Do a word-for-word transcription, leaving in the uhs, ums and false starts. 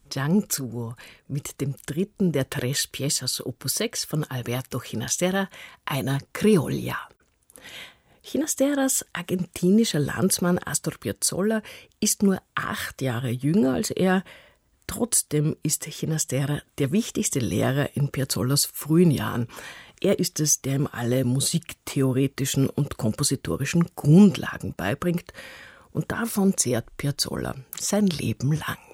Giangzuo mit dem dritten der Tres Piezas Opus sechs von Alberto Ginastera, einer Criolla. Ginasteras argentinischer Landsmann Astor Piazzolla ist nur acht Jahre jünger als er. Trotzdem ist Ginastera der wichtigste Lehrer in Piazzollas frühen Jahren. Er ist es, der ihm alle musiktheoretischen und kompositorischen Grundlagen beibringt. Und davon zehrt Piazzolla sein Leben lang.